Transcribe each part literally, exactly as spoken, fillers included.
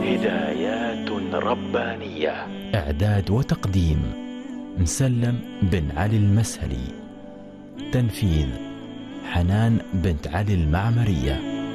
هدايات ربانية. إعداد وتقديم مسلم بن علي المسهلي. تنفيذ حنان بنت علي المعمرية.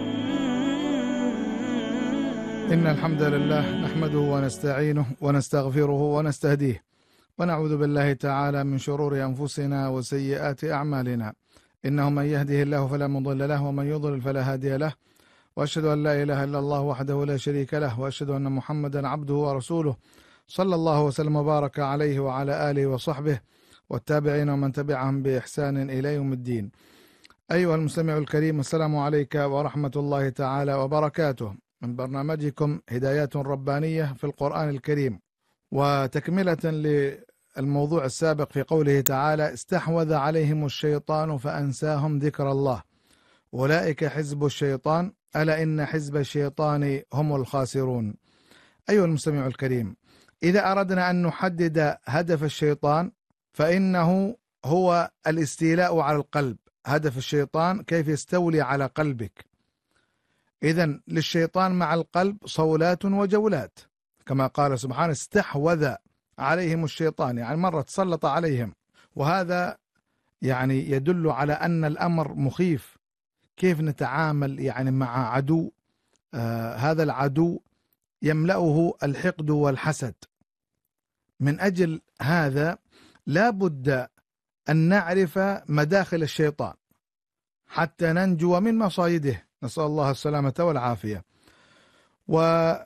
إن الحمد لله نحمده ونستعينه ونستغفره ونستهديه، ونعوذ بالله تعالى من شرور أنفسنا وسيئات أعمالنا. إنه من يهده الله فلا مضل له، ومن يضلل فلا هادي له، وأشهد أن لا إله إلا الله وحده لا شريك له، وأشهد أن محمدا عبده ورسوله صلى الله وسلم وبارك عليه وعلى آله وصحبه والتابعين ومن تبعهم بإحسان إلى يوم الدين. أيها المستمع الكريم، السلام عليك ورحمة الله تعالى وبركاته، من برنامجكم هدايات ربانية في القرآن الكريم، وتكملة للموضوع السابق في قوله تعالى: استحوذ عليهم الشيطان فأنساهم ذكر الله أولئك حزب الشيطان ألا إن حزب الشيطان هم الخاسرون. أيها المستمع الكريم، إذا أردنا أن نحدد هدف الشيطان فإنه هو الاستيلاء على القلب. هدف الشيطان كيف يستولي على قلبك. إذن للشيطان مع القلب صولات وجولات، كما قال سبحانه: استحوذ عليهم الشيطان، يعني مرة تسلط عليهم. وهذا يعني يدل على أن الأمر مخيف. كيف نتعامل يعني مع عدو آه هذا العدو يملأه الحقد والحسد. من أجل هذا لا بد أن نعرف مداخل الشيطان حتى ننجو من مصايده، نسأل الله السلامة والعافية. ويعني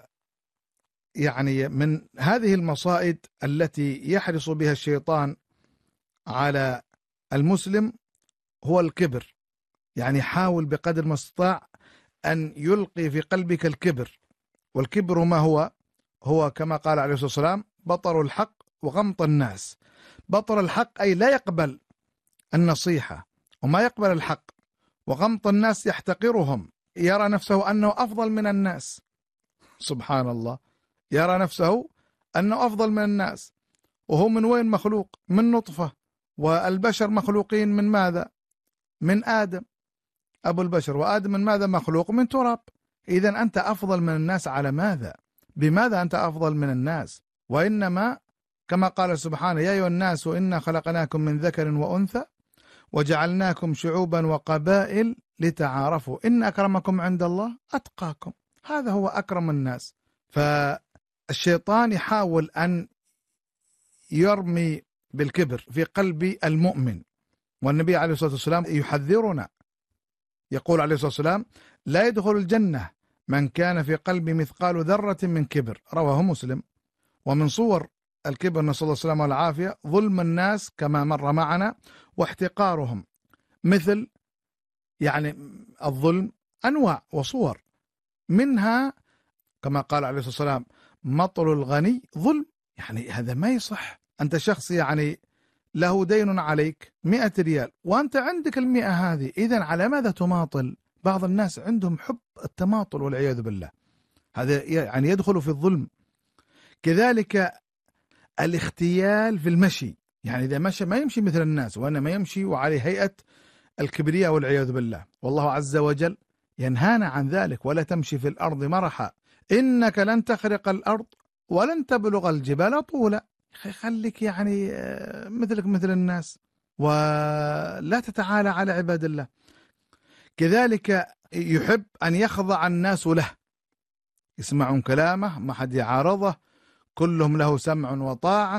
من هذه المصائد التي يحرص بها الشيطان على المسلم هو الكبر. يعني حاول بقدر ما استطاع أن يلقي في قلبك الكبر. والكبر ما هو؟ هو كما قال عليه الصلاة والسلام: بطر الحق وغمط الناس. بطر الحق أي لا يقبل النصيحة وما يقبل الحق، وغمط الناس يحتقرهم، يرى نفسه أنه أفضل من الناس. سبحان الله، يرى نفسه أنه أفضل من الناس، وهو من وين مخلوق؟ من نطفة. والبشر مخلوقين من ماذا؟ من آدم أبو البشر، وآدم من ماذا مخلوق؟ من تراب. إذن أنت أفضل من الناس على ماذا؟ بماذا أنت أفضل من الناس؟ وإنما كما قال سبحانه: يا أيها الناس إنا خلقناكم من ذكر وأنثى وجعلناكم شعوبا وقبائل لتعارفوا إن أكرمكم عند الله أتقاكم. هذا هو أكرم الناس. فالشيطان يحاول أن يرمي بالكبر في قلب المؤمن، والنبي عليه الصلاة والسلام يحذرنا، يقول عليه الصلاة والسلام: لا يدخل الجنة من كان في قلب مثقال ذرة من كبر، رواه مسلم. ومن صور الكبر نسأل الله السلامة والعافية ظلم الناس كما مر معنا، واحتقارهم. مثل يعني الظلم أنواع وصور، منها كما قال عليه الصلاة والسلام: مطل الغني ظلم. يعني هذا ما يصح. أنت شخص يعني له دين عليك مئة ريال وأنت عندك المئة هذه، إذن على ماذا تماطل؟ بعض الناس عندهم حب التماطل والعياذ بالله، هذا يعني يدخل في الظلم. كذلك الاختيال في المشي، يعني إذا مشى ما يمشي مثل الناس، وإنما يمشي وعليه هيئة الكبرياء والعياذ بالله. والله عز وجل ينهانا عن ذلك: ولا تمشي في الأرض مرحا إنك لن تخرق الأرض ولن تبلغ الجبال طولا. خليك يعني مثلك مثل الناس، ولا تتعالى على عباد الله. كذلك يحب أن يخضع الناس له، يسمعون كلامه، ما حد يعارضه، كلهم له سمع وطاعة.